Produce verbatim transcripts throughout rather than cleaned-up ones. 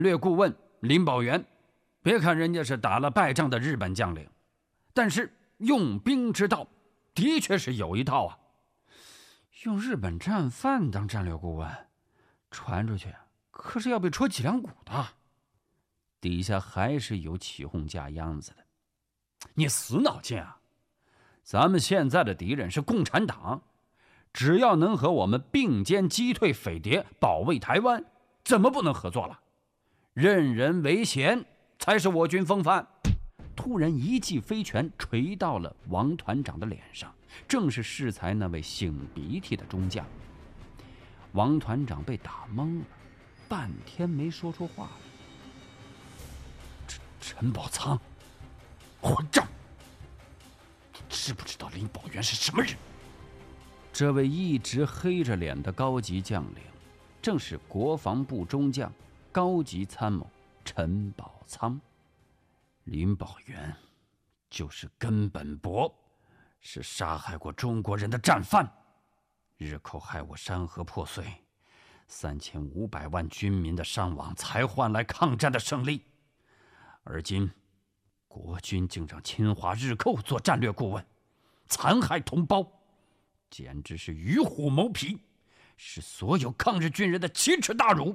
略顾问林保元，别看人家是打了败仗的日本将领，但是用兵之道的确是有一套啊。用日本战犯当战略顾问，传出去可是要被戳脊梁骨的。底下还是有起哄架秧子的。你死脑筋啊！咱们现在的敌人是共产党，只要能和我们并肩击退匪谍，保卫台湾，怎么不能合作了？任人唯贤才是我军风范。突然一记飞拳捶到了王团长的脸上，正是适才那位擤鼻涕的中将。王团长被打懵了，半天没说出话来。陈宝仓，混账！你知不知道林保元是什么人？这位一直黑着脸的高级将领，正是国防部中将、高级参谋陈宝仓。林保元就是根本博，是杀害过中国人的战犯。日寇害我山河破碎，三千五百万军民的伤亡才换来抗战的胜利。而今国军竟让侵华日寇做战略顾问，残害同胞，简直是与虎谋皮，是所有抗日军人的奇耻大辱。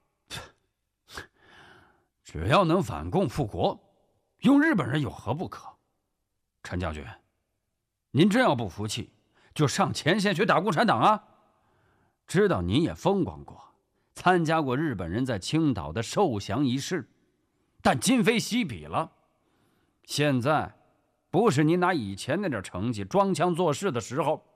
只要能反共复国，用日本人有何不可？陈将军，您真要不服气，就上前线去打共产党啊！知道您也风光过，参加过日本人在青岛的受降仪式，但今非昔比了。现在不是您拿以前那点成绩装腔作势的时候。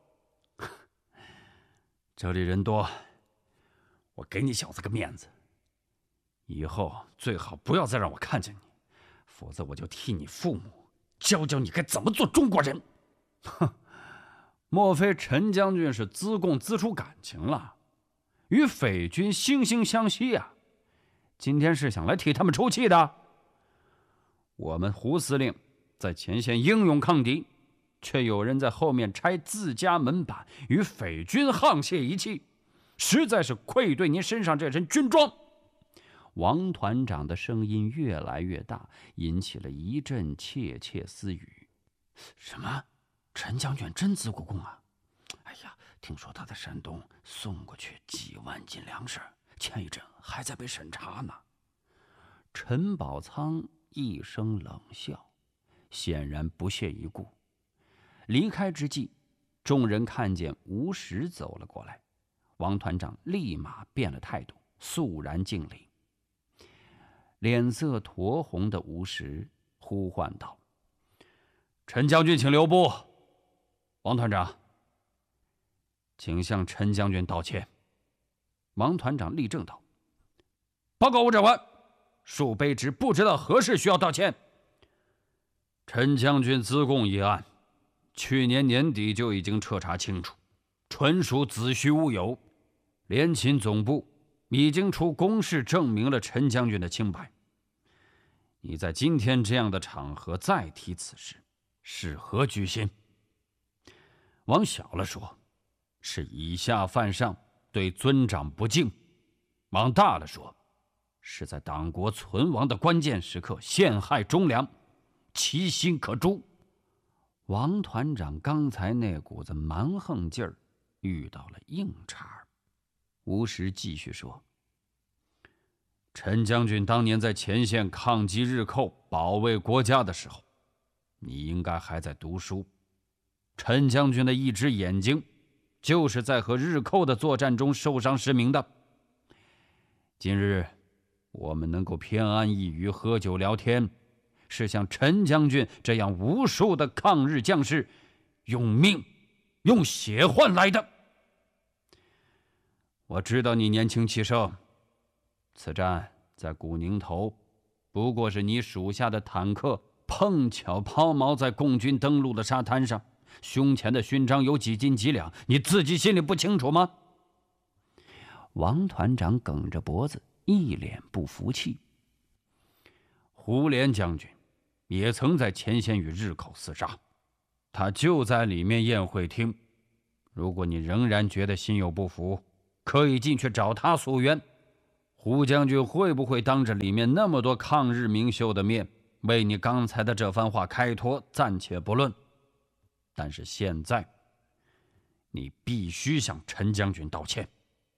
这里人多，我给你小子个面子，以后最好不要再让我看见你，否则我就替你父母教教你该怎么做中国人。哼，莫非陈将军是资共资出感情了，与匪军惺惺相惜啊？今天是想来替他们出气的？我们胡司令在前线英勇抗敌，却有人在后面拆自家门板，与匪军沆瀣一气，实在是愧对您身上这身军装。王团长的声音越来越大，引起了一阵窃窃私语。什么？陈将军真资国共啊？哎呀，听说他在山东送过去几万斤粮食，前一阵还在被审查呢。陈宝仓一声冷笑，显然不屑一顾。离开之际，众人看见吴石走了过来，王团长立马变了态度，肃然敬礼。脸色酡红的吴石呼唤道：“陈将军请留步。王团长，请向陈将军道歉。”王团长立正道：“报告吴长官，恕卑职不知道何事需要道歉。陈将军资共一案，去年年底就已经彻查清楚，纯属子虚乌有。联勤总部已经出公示证明了陈将军的清白。你在今天这样的场合再提此事，是何居心？”往小了说，是以下犯上，对尊长不敬；往大了说，是在党国存亡的关键时刻陷害忠良，其心可诛。王团长刚才那股子蛮横劲儿遇到了硬茬。吴石继续说：“陈将军当年在前线抗击日寇，保卫国家的时候，你应该还在读书。陈将军的一只眼睛，就是在和日寇的作战中受伤失明的。今日我们能够偏安一隅喝酒聊天，是像陈将军这样无数的抗日将士用命用血换来的。我知道你年轻气盛，此战在古宁头，不过是你属下的坦克碰巧抛锚在共军登陆的沙滩上，胸前的勋章有几斤几两，你自己心里不清楚吗？”王团长梗着脖子，一脸不服气。胡琏将军也曾在前线与日寇厮杀，他就在里面宴会厅。如果你仍然觉得心有不服，可以进去找他诉冤， 胡将军会不会当着里面那么多抗日名秀的面，为你刚才的这番话开脱，暂且不论。但是现在，你必须向陈将军道歉。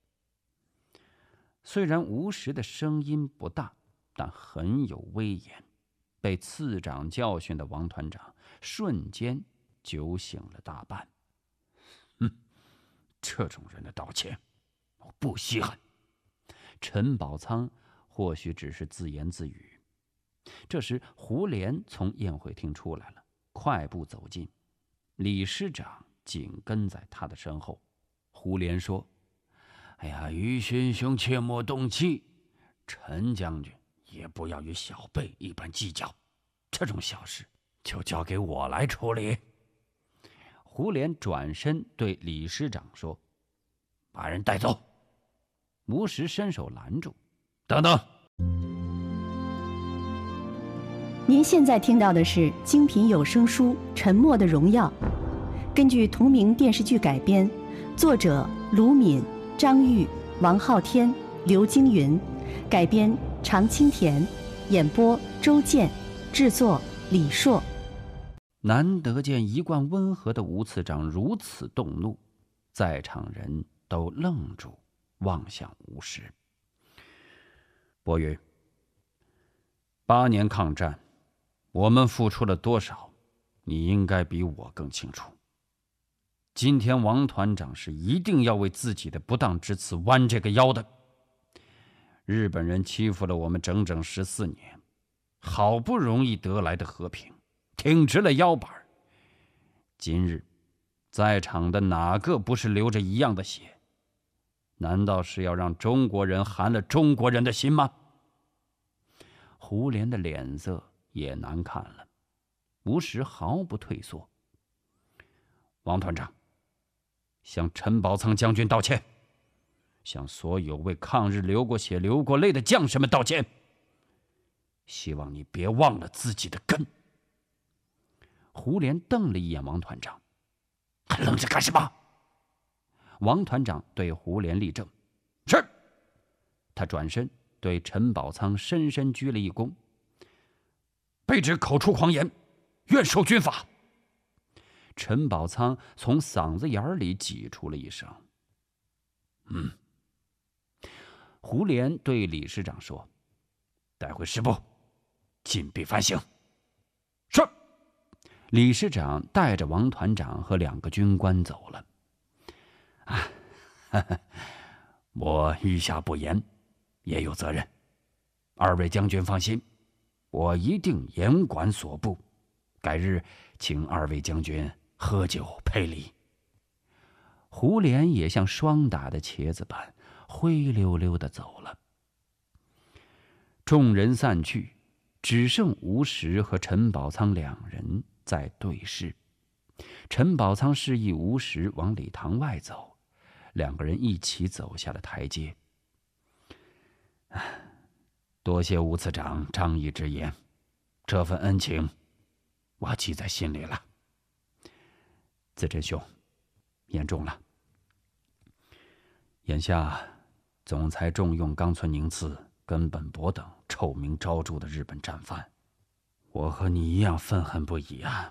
虽然吴石的声音不大，但很有威严。被次长教训的王团长瞬间酒醒了大半。哼，这种人的道歉，我不稀罕。陈宝仓或许只是自言自语。这时，胡琏从宴会厅出来了，快步走近，李师长紧跟在他的身后。胡琏说：“哎呀，于勋兄切莫动气，陈将军也不要与小辈一般计较，这种小事就交给我来处理。”胡琏转身对李师长说：“把人带走。”吴石伸手拦住：“等等！” 您现在听到的是精品有声书《沉默的荣耀》，根据同名电视剧改编，作者卢敏、张玉、王昊天、刘京云，改编常青田，演播周健，制作李硕。 难得见一贯温和的吴次长如此动怒，在场人都愣住，望向吴石。伯云，八年抗战，我们付出了多少，你应该比我更清楚。今天王团长是一定要为自己的不当之词弯这个腰的。日本人欺负了我们整整十四年，好不容易得来的和平，挺直了腰板。今日在场的哪个不是流着一样的血？难道是要让中国人寒了中国人的心吗？胡琏的脸色也难看了。吴石毫不退缩：“王团长，向陈宝仓将军道歉，向所有为抗日流过血流过泪的将士们道歉。希望你别忘了自己的根。”胡琏瞪了一眼王团长：“还愣着干什么？”王团长对胡琏立正：“是。”他转身对陈宝仓深深鞠了一躬：“卑职口出狂言，愿受军法。”陈宝仓从嗓子眼里挤出了一声：“嗯。”胡琏对李师长说：“带回师部，禁闭反省。”是。李师长带着王团长和两个军官走了。啊，呵呵，我御下不严，也有责任。二位将军放心，我一定严管所部。改日请二位将军喝酒配礼。胡琏也像霜打的茄子般灰溜溜地走了。众人散去，只剩吴石和陈宝仓两人在对视。陈宝仓示意吴石往礼堂外走，两个人一起走下了台阶。多谢吴次长仗义之言，这份恩情我记在心里了。自珍兄，言重了。眼下总裁重用冈村宁次、根本博等臭名昭著的日本战犯，我和你一样愤恨不已啊。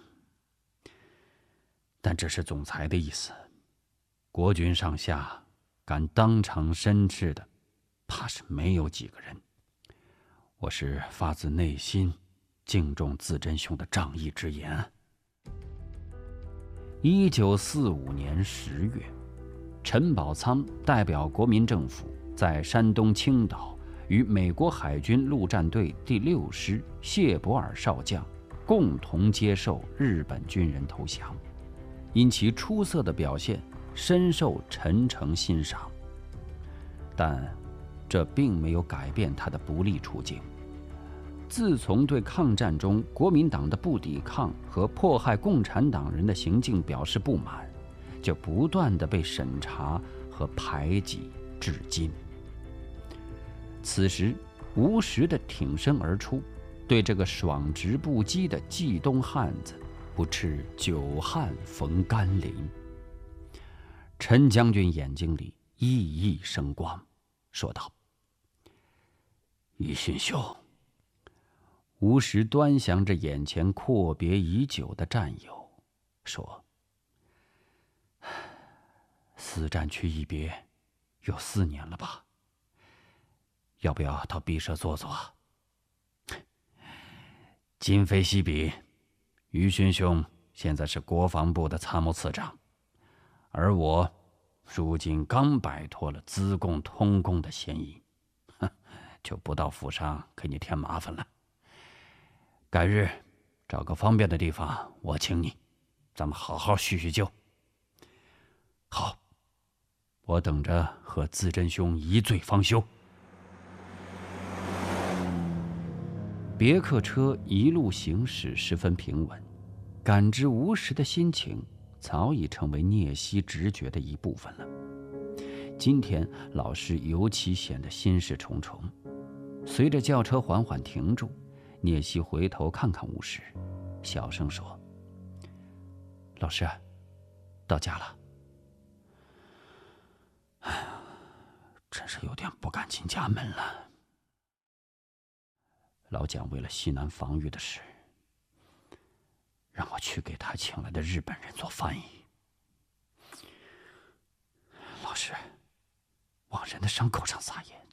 但这是总裁的意思，国军上下敢当场申斥的，怕是没有几个人。我是发自内心敬重自珍兄的仗义之言。一九四五年十月，陈宝仓代表国民政府在山东青岛与美国海军陆战队第六师谢伯尔少将共同接受日本军人投降，因其出色的表现深受陈诚欣赏。但这并没有改变他的不利处境。自从对抗战中国民党的不抵抗和迫害共产党人的行径表示不满，就不断地被审查和排挤至今。此时，吴石的挺身而出，对这个爽直不羁的冀东汉子不啻久旱逢甘霖。陈将军眼睛里熠熠生光，说道：“ 于勋兄。吴石端详着眼前阔别已久的战友，说：“四战区一别，有四年了吧？要不要到敝社坐坐？今非昔比，于勋兄现在是国防部的参谋次长，而我如今刚摆脱了资共通共的嫌疑，哼，就不到府上给你添麻烦了。改日找个方便的地方，我请你，咱们好好叙叙旧。好，我等着和自珍兄一醉方休。”别克车一路行驶十分平稳，感知吴石的心情早已成为聂西直觉的一部分了。今天老师尤其显得心事重重。随着轿车缓缓停住，聂西回头看看吴石，小声说：“老师，到家了。”哎呀，真是有点不敢进家门了。老蒋为了西南防御的事，让我去给他请来的日本人做翻译。老师，往人的伤口上撒盐，